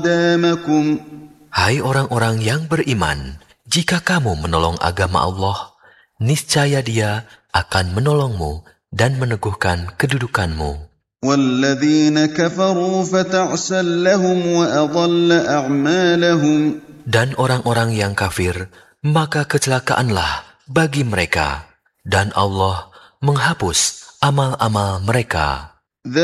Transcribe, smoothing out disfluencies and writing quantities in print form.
أقدامكم. Hai orang-orang yang beriman, jika kamu menolong agama Allah, niscaya Dia akan menolongmu dan meneguhkan kedudukanmu. والذين كفروا فتعسا لهم وأضل أعمالهم. Dan orang-orang yang kafir, maka kecelakaanlah bagi mereka, dan Allah menghapus amal-amal mereka.